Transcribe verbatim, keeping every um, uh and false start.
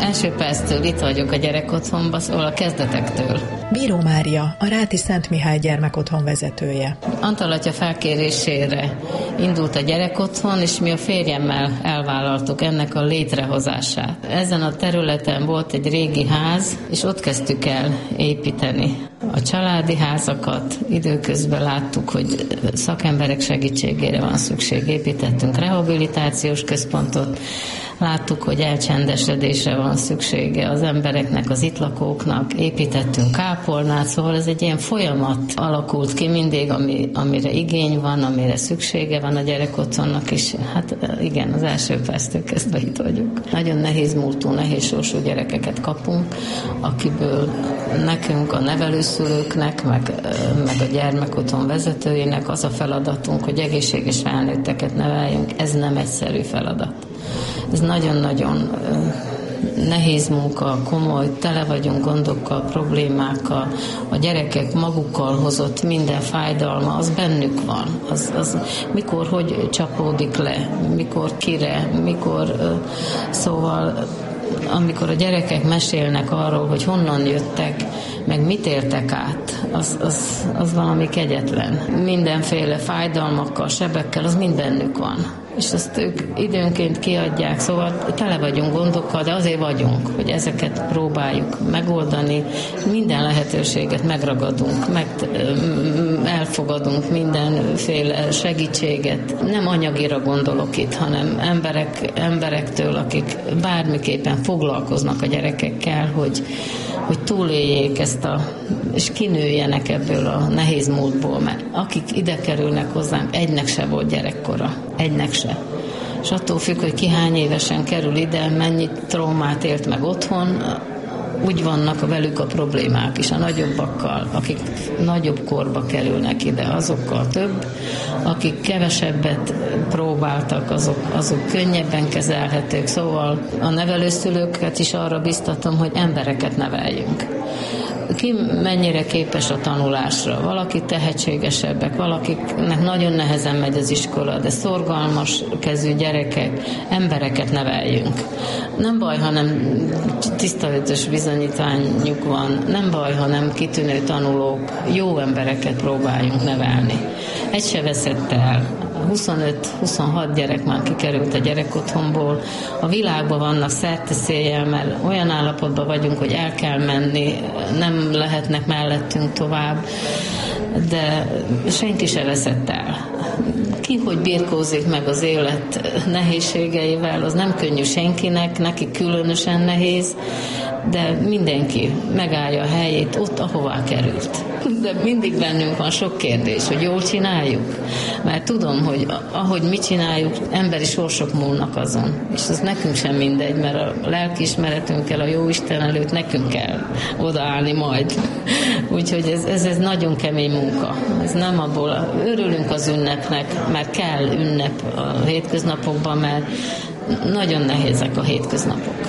első perctől itt vagyok a gyerekotthonban, szóval a kezdetektől. Bíró Mária, a Ráti Szent Mihály gyermekotthon vezetője. Antal atya felkérésére indult a gyerekotthon, és mi a férjemmel elvállaltuk ennek a létrehozását. Ezen a területen volt egy régi ház, és ott kezdtük el építeni a családi házakat. Időközben láttuk, hogy szakemberek segítségére van szükség. Építettünk rehabilitációs központot, láttuk, hogy elcsendesedésre van szüksége az embereknek, az itt lakóknak, építettünk kápolnát, szóval ez egy ilyen folyamat alakult ki mindig, ami, amire igény van, amire szüksége van a gyerekotthonnak, és hát igen, az első perctől kezdve itt vagyunk. Nagyon nehéz múltú, nehéz sorsú gyerekeket kapunk, akiből nekünk, a nevelőszülőknek, meg, meg a gyermekotthon vezetőjének az a feladatunk, hogy egészséges felnőtteket neveljünk, ez nem egyszerű feladat. Ez nagyon-nagyon nehéz munka, komoly, tele vagyunk gondokkal, problémákkal, a gyerekek magukkal hozott minden fájdalma, az bennük van. Az, az mikor, hogy csapódik le, mikor kire, mikor, szóval amikor a gyerekek mesélnek arról, hogy honnan jöttek, meg mit értek át, az, az, az valami kegyetlen. Mindenféle fájdalmakkal, sebekkel, az mind bennük van. És azt ők időnként kiadják, szóval tele vagyunk gondokkal, de azért vagyunk, hogy ezeket próbáljuk megoldani, minden lehetőséget megragadunk, meg elfogadunk mindenféle segítséget. Nem anyagira gondolok itt, hanem emberek, emberektől, akik bármiképpen foglalkoznak a gyerekekkel, hogy, hogy túléljék ezt a, és kinőjenek ebből a nehéz módból, mert akik ide kerülnek hozzánk, egynek se volt gyerekkora, egynek se. És attól függ, hogy ki hány évesen kerül ide, mennyi traumát élt meg otthon, úgy vannak velük a problémák is, a nagyobbakkal, akik nagyobb korba kerülnek ide, azokkal több, akik kevesebbet próbáltak, azok, azok könnyebben kezelhetők, szóval a nevelőszülőket is arra biztatom, hogy embereket neveljünk. Ki mennyire képes a tanulásra. Valaki tehetségesebbek, valakiknek nagyon nehezen megy az iskola, de szorgalmas kezű gyerekek, embereket neveljünk. Nem baj, hanem tiszta ötös bizonyítványuk van, nem baj, hanem kitűnő tanulók, jó embereket próbáljunk nevelni. Egy se veszett el. huszonöt-huszonhat gyerek már kikerült a gyerekotthonból. A világban vannak szerteszélyel, mert olyan állapotban vagyunk, hogy el kell menni, nem lehetnek mellettünk tovább, de senki se veszett el. Ki, hogy birkózik meg az élet nehézségeivel, az nem könnyű senkinek, neki különösen nehéz, de mindenki megállja a helyét ott, ahová került. De mindig bennünk van sok kérdés, hogy jól csináljuk. Mert tudom, hogy ahogy mi csináljuk, emberi sorsok múlnak azon. És ez nekünk sem mindegy, mert a lelkiismeretünkkel, a Jóisten előtt nekünk kell odaállni majd. Úgyhogy ez, ez, ez nagyon kemény munka. Ez nem abból, örülünk az ünnepnek, mert kell ünnep a hétköznapokban, mert nagyon nehézek a hétköznapok.